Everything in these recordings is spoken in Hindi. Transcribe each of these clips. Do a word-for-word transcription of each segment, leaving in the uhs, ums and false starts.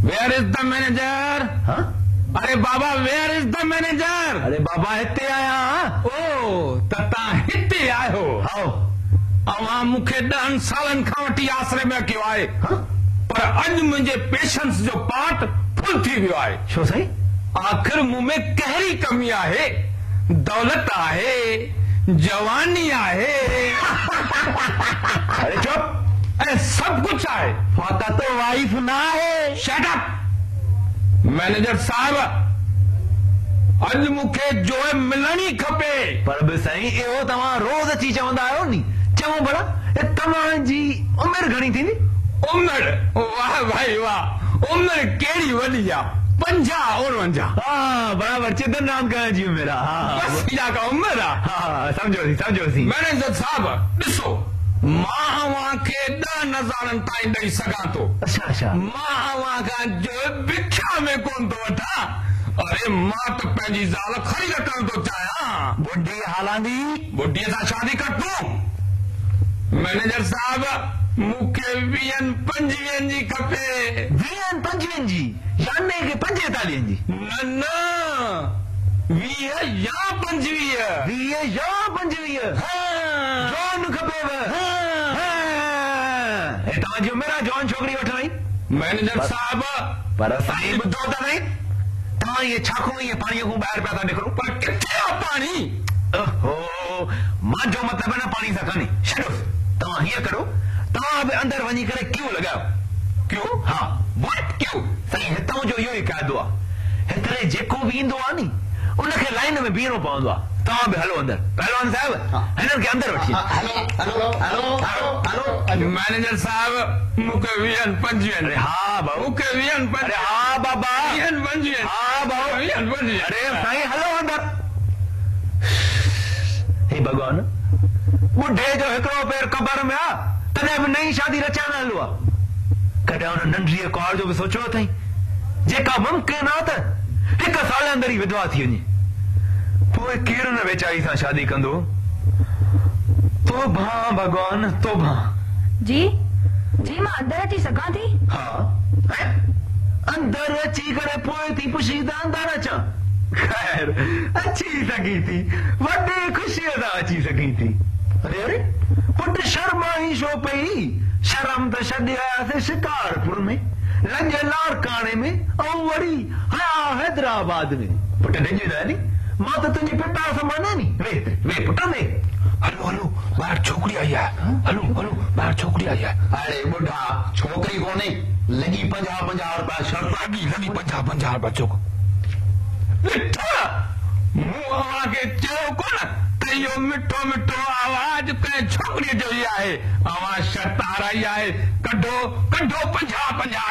Where is the manager? हाँ? अरे बाबा वेयर इज द मैनेजर? अरे बाबा हिते आया। ओ तता हिते आयो। आओ। अवां मूंखे ॾहनि सालनि खां वठी आसरे में कयो आहे, पर अॼु मुंहिंजे पेशेंस जो पार्ट फुल थी वियो आहे। छो साईं? आख़िर मूं में कहिड़ी कमी आहे? दौलत आहे, जवानी आहे, अरे चुप, ऐं सभु कुझु आहे, फ़क़त वाइफ न आहे। Shut up. मैनेजर साहब, अॼु मूंखे जोए मिलणी खपे। पर बि साईं इहो तव्हां रोज़ अची चवंदा आहियो नी। चवो भला तव्हांजी उमिरि घणी थींदी? उमिरि? वाह भाई वाह, उमिरि कहिड़ी वॾी आहे, पंजाह उणवंजाह। हाँ बराबर, चिदन राम करण जी उमिरि आहे। हाँ बस इहा का उमिरि आहे। हाँ समझोसीं समझोसीं। मैनेजर साहब ॾिसो, मां अव्हां खे ॾह नज़ारनि ताईं ॾेई सघां थो। अच्छा अच्छा। मां अव्हां खां जो भिख्या में कोन थो वठां। अरे मां त पंहिंजी ज़ाल ख़रीद करण थो चाहियां। बुढ़ी हालांदी? बुढ़ीअ सां शादी कर तूं। मैनेजर साहब, मूंखे वीहनि पंजवीहनि जी खपे। वीहनि पंजवीहनि जी याने कि पंजेतालीहनि जी? न न, वीह या पंजवीह। वीह या पंजवीह? हाँ। जॉन खपेव? हे तव्हांजी उमिरि आहे जॉन छोकिरी वठण जी? मैनेजर साहब, पर साईं ॿुधो त नहीं, तव्हां इहे छाखो इहे पाणीअ खां ॿाहिरि पिया था निकिरो। पर किथे आहे पाणी? ओहो, मां जो मतिलबु आहे न पाणी सां कान्हे। छॾो, तव्हां हीअं करो, तव्हां बि अंदरि वञी करे क्यू लॻायो। क्यू? हा, वॉट क्यू? साईं हितां जो इहो ई क़ाइदो आहे, हिते जेको बि ईंदो आहे नी उनखे लाइन में बीहणो पवंदो आहे। तव्हां बि हलो अंदरि। पहलवान साहिब, हिननि खे अंदरि वठी hello hello hello hello. Manager साहब, मूंखे वीहनि पंजवीहनि। अरे हा भाऊ, मूंखे वीहनि पंज। अरे हा बाबा, वीहनि पंजवीहनि। हा भाऊ, वीहनि पंजवीहनि। अरे साईं हलो अंदरि। हे भॻवान, बुढ़े जो हिकिड़ो पैर कबर में आहे, तॾहिं बि नई शादी रचाइण हलो आहे। कॾहिं हुन नंढड़ीअ कुंवार जो बि सोचियो अथई, जेका मुमकिन आहे त हिकु साल अंदरि ई विधवा थी वञे, पोइ केरु न वेचारी सां शादी कंदो। तोबा भॻवान तोबा। जी जी मां अंदरि अची सघां थी? हा, अंदरि अची करे पोइ थी पुछी त अंदरि अचां? खैर अची सघी थी, वॾे ख़ुशीअ सां अची सघी थी। अरे अरे पुट शर्मा ई छो पई? शर्म त छॾे आयासीं शिकारपुर में, लंज लाड़काणे में, ऐं वरी हा हैदराबाद में। पुट ॾिजो नी, मां त तुंहिंजी पिता समाना नी। वे वे पुट वे। हलो हलो, ॿाहिरि छोकिरी आई आहे। हलो हलो, ॿाहिरि छोकिरी आई आहे। अरे बुढ़ा, छोकिरी कोन्हे, लॻी पंजाह पंजाह रुपया शर्त। लॻी लॻी पंजाह पंजाह रुपया चोक। ॾिठो, मूं अव्हां खे चयो कोन त इहो मिठो मिठो आवाज़ कंहिं छोकिरीअ जो ई आहे। अव्हां शर्त हाराई आहे। कढो कढो पंजाह पंजाह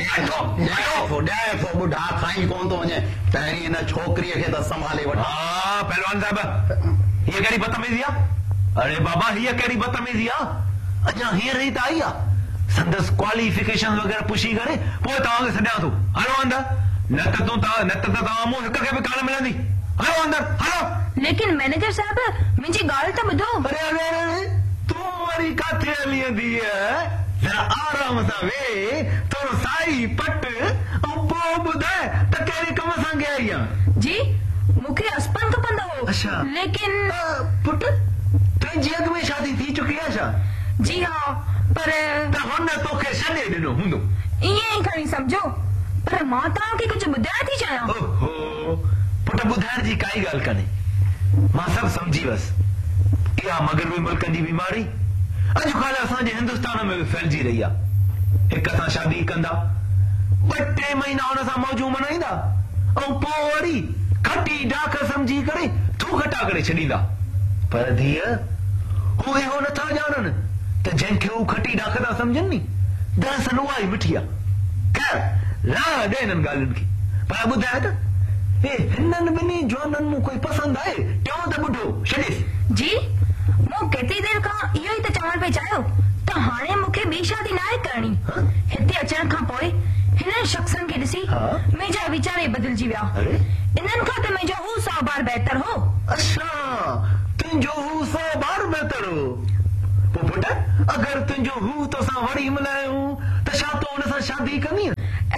रुपया। ॾह बुढ़ा खाई कोन थो वञे, पहिरीं हिन छोकिरीअ खे त संभाले वठ। हा पहलवान साहिब, हीअ कहिड़ी बदतमीज़ी आहे? अरे बाबा हीअ कहिड़ी बदतमीज़ी आहे? अञा हींअर ई त आई आहे। संदसि क्वालिफिकेशन वग़ैरह पुछी करे पोइ तव्हांखे छॾियां थो। हलो अंदरि, न त तूं न त तव्हां मूं हिक खे बि कान मिलंदी। हलो अंदरि हलो। लेकिन मैनेजर साहब, मुंहिंजी ॻाल्हि त ॿुधो। अरे अरे अरे, तूं वरी काथे हली वेंदी? जरा आराम सां वे, थोरो साई पट, ऐं पोइ ॿुधाए त कहिड़े कम सां गया आई आहे। जी मूंखे अस्पन खपंदो हो। अच्छा, लेकिन पुट तुंहिंजी अॻु में शादी थी चुकी आहे छा? जी हाँ, पर त हुन तोखे छॾे ॾिनो हूंदो। ईअं ई खणी सम्झो, पर मां तव्हांखे कुझु ॿुधाइण थी चाहियां। ओहो, पुट ॿुधाइण जी काई ॻाल्हि कान्हे, मां सभु सम्झी वियुसि। इहा मग़रबी मुल्कनि जी बीमारी अॼुकल्ह असांजे हिंदुस्तान में बि फैलिजी रही आहे। हिक सां शादी कंदा, ॿ टे महीना हुन सां मौजू मनाईंदा, ऐं पोइ वरी खटी डाख सम्झी करे थू खटा करे छॾींदा। पर धीअ, हू इहो नथा ॼाणनि त जंहिंखे हू खटी डाख था सम्झनि नी, दरअसल उहा ई मिठी आहे। खैर राह ॾे हिननि ॻाल्हियुनि खे। पर ॿुधाए त हे हिननि ॿिन्ही जवाननि मूं कोई पसंदि आहे? टियों त ॿुधो छॾेसि। जी मूं केतिरी देरि खां इहो ई त चवण पिए चाहियो त हाणे मूंखे ॿी शादी न आहे करणी। हिते अचण खां पोइ हिननि शख़्सनि खे ॾिसी मुंहिंजा वीचार ई बदिलजी विया। इन्हनि खां त मुंहिंजो हू सौ बार बहितर हो। अच्छा, तुंहिंजो हू सौ बार बहितर हो? पुट, अगरि तुंहिंजो हू तोसां वरी मिलायूं त छा तूं हुन सां शादी कंदीअ?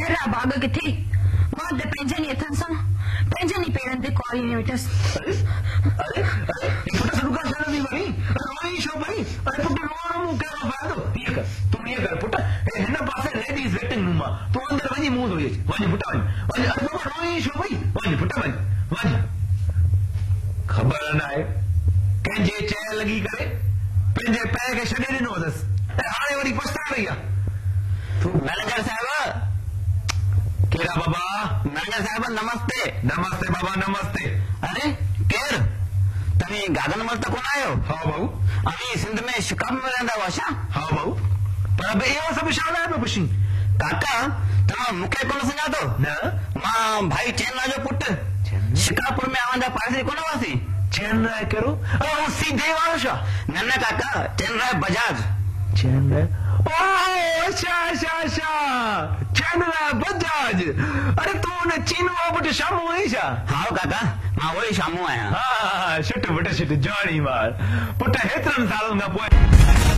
जरा भाग किथे मां त पंहिंजनि हथनि सां पंहिंजनि पेरनि ते कुआरी वेठसि। अरे अरे पुट सरुका चढ़ दी वही रोई छो भाई? अरे पुट रोणो मूं कहिड़ो फ़ाइदो? ये कर तू ये कर पुट, हिन पासे लेडीज़ वेटिंग रूम आहे, तू अंदर वञी मुंहुं धोई अच। वञ पुट वञ वञ। अरे बाबा रोई छो भाई? वञ पुट वञ वञ। ख़बर न आहे कंहिंजे चए लॻी करे पंहिंजे पैर खे छॾे ॾिनो अथसि ऐं हाणे वरी पछताए रही आहे। तू मैनेजर साहब, केड़ा बाबा? मैनेजर साहब नमस्ते। नमस्ते बाबा नमस्ते। अरे केर तव्हीं गांधीनगर त कोन आहियो? हाँ भाऊ। अभी सिंध में शिकाब में रहंदा हुआ छा? हाँ भाऊ। पर अब इहो सभु छा लाइ पियो पुछी? काका तव्हां मूंखे कोन सुञातो? न मां भाई चेन्ना जो पुट शिकापुर में आवां जा पाड़ेसी कोन हुआसीं? चैन राय करो? ओ सीधे वारो छा? न न काका चेन राय बजाज। चैन राय? ओ अच्छा अच्छा अच्छा चैन राय बजाज। अरे तू उन चीन वारो पुट शामू आई छा? हाँ काका मां वही शामू आहियां। हाँ शुट पुट शुट जाणी मार पुट हेतिरनि सालनि खां पोइ।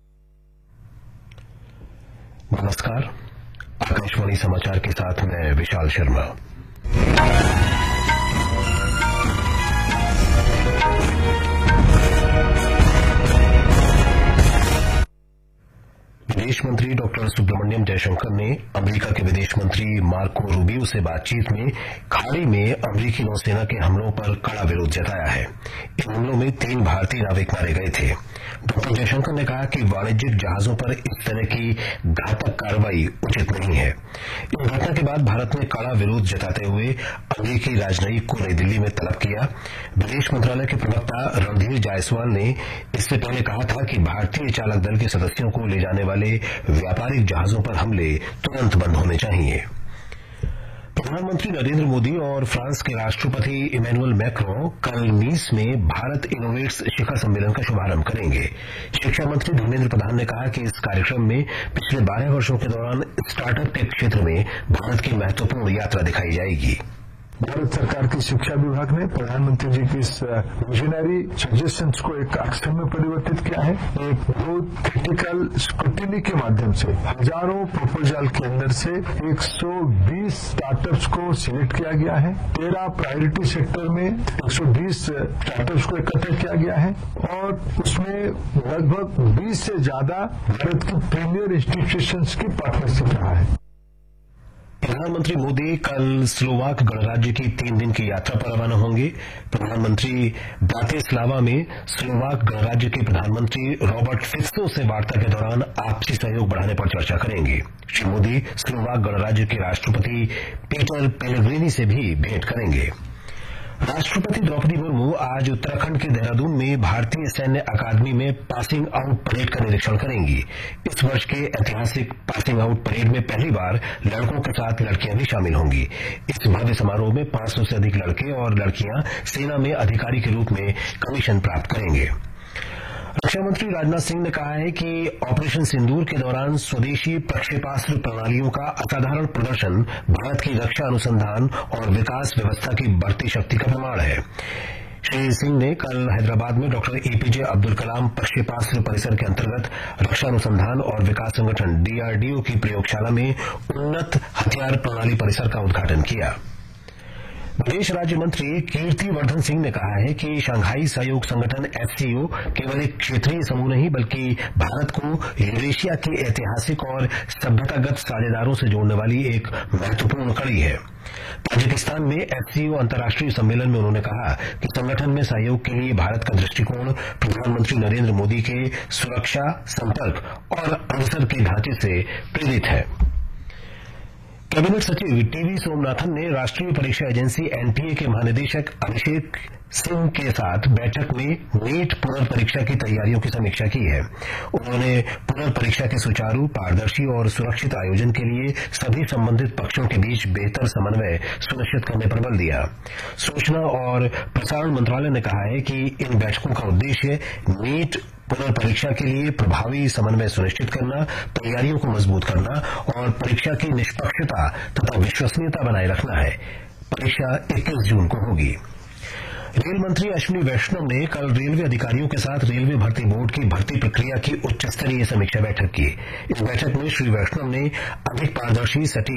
नमस्कार, आकाशवाणी समाचार के साथ मैं विशाल शर्मा। विदेश मंत्री डॉक्टर सुब्रमण्यम जयशंकर ने अमेरिका के विदेश मंत्री मार्को रूबियो से बातचीत में खाड़ी में अमेरिकी नौसेना के हमलों पर कड़ा विरोध जताया है। इन हमलों में तीन भारतीय नाविक मारे गए थे। डॉक्टर जयशंकर ने कहा कि वाणिज्यिक जहाजों पर इस तरह की घातक कार्रवाई उचित नहीं है। इन घटना के बाद भारत ने कड़ा विरोध जताते हुए अमेरिकी राजनयिक को नई दिल्ली में तलब किया। विदेश मंत्रालय के प्रवक्ता रणधीर जायसवाल ने इससे पहले कहा था कि भारतीय चालक दल के सदस्यों को ले जाने वाले व्यापारिक जहाजों पर हमले तुरंत बंद होने चाहिए। प्रधानमंत्री नरेंद्र मोदी और फ्रांस के राष्ट्रपति इमैनुअल मैक्रों कल नीस में भारत इनोवेट्स शिखर सम्मेलन का शुभारंभ करेंगे। शिक्षा मंत्री धर्मेंद्र प्रधान ने कहा कि इस कार्यक्रम में पिछले बारह वर्षों के दौरान स्टार्टअप के क्षेत्र में भारत की महत्वपूर्ण यात्रा दिखाई जाएगी। भारत सरकार की शिक्षा विभाग ने प्रधानमंत्री जी की इस विजनरी सजेशंस को एक एक्शन में परिवर्तित किया है। एक बहुत क्रिटिकल स्क्रूटिनी के माध्यम से हजारों प्रपोजल के अंदर से एक सौ बीस स्टार्टअप्स को सिलेक्ट किया गया है। तेरह प्रायोरिटी सेक्टर में एक सौ बीस स्टार्टअप्स को इकट्ठा किया गया है और उसमें लगभग बीस से ज्यादा भारत की प्रीमियर इंस्टीट्यूशंस की पार्टनरशिप रहा है। प्रधानमंत्री मोदी कल स्लोवाक गणराज्य की तीन दिन की यात्रा पर रवाना होंगे। प्रधानमंत्री ब्रातिस्लावा में स्लोवाक गणराज्य के प्रधानमंत्री रॉबर्ट फित्सो से वार्ता के दौरान आपसी सहयोग बढ़ाने पर चर्चा करेंगे। श्री मोदी स्लोवाक गणराज्य के राष्ट्रपति पीटर पेलेग्रिनी से भी भेंट करेंगे। राष्ट्रपति द्रौपदी मुर्मू आज उत्तराखंड के देहरादून में भारतीय सैन्य अकादमी में पासिंग आउट परेड का निरीक्षण करेंगी। इस वर्ष के ऐतिहासिक पासिंग आउट परेड में पहली बार लड़कों के साथ लड़कियां भी शामिल होंगी। इस भव्य समारोह में पांच सौ से अधिक लड़के और लड़कियां सेना में अधिकारी के रूप में कमीशन प्राप्त करेंगे। रक्षा मंत्री राजनाथ सिंह ने कहा है कि ऑपरेशन सिंदूर के दौरान स्वदेशी प्रक्षेपास्त्र प्रणालियों का असाधारण प्रदर्शन भारत की रक्षा अनुसंधान और विकास व्यवस्था की बढ़ती शक्ति का प्रमाण है। श्री सिंह ने कल हैदराबाद में डॉक्टर एपीजे अब्दुल कलाम प्रक्षेपास्त्र परिसर के अंतर्गत रक्षा अनुसंधान और विकास संगठन डीआरडीओ की प्रयोगशाला में उन्नत हथियार प्रणाली परिसर का उद्घाटन किया। विदेश राज्य मंत्री कीर्ति वर्धन सिंह ने कहा है कि शंघाई सहयोग संगठन एससीओ केवल एक क्षेत्रीय समूह नहीं बल्कि भारत को यूरेशिया के ऐतिहासिक और सभ्यतागत साझेदारों से जोड़ने वाली एक महत्वपूर्ण कड़ी है। ताजिकिस्तान में एससीओ अंतर्राष्ट्रीय सम्मेलन में उन्होंने कहा कि संगठन में सहयोग के लिए भारत का दृष्टिकोण प्रधानमंत्री नरेंद्र मोदी के सुरक्षा, संपर्क और अवसर के ढांचे से प्रेरित है। कैबिनेट सचिव टीवी सोमनाथन ने राष्ट्रीय परीक्षा एजेंसी एनटीए के महानिदेशक अभिषेक सिंह के साथ बैठक में नीट पुनर्परीक्षा की तैयारियों की समीक्षा की है। उन्होंने पुनर्परीक्षा के सुचारू, पारदर्शी और सुरक्षित आयोजन के लिए सभी संबंधित पक्षों के बीच बेहतर समन्वय सुनिश्चित करने पर बल दिया। सूचना और प्रसारण मंत्रालय ने कहा है कि इन बैठकों का उद्देश्य नीट पुनर्परीक्षा के लिए प्रभावी समन्वय सुनिश्चित करना, तैयारियों को मजबूत करना और परीक्षा की निष्पक्षता तथा विश्वसनीयता बनाए रखना है। परीक्षा इक्कीस जून को होगी। रेल मंत्री अश्विनी वैष्णव ने कल रेलवे अधिकारियों के साथ रेलवे भर्ती बोर्ड की भर्ती प्रक्रिया की उच्च स्तरीय समीक्षा बैठक की। इस बैठक में श्री वैष्णव ने अधिक पारदर्शी, सटीक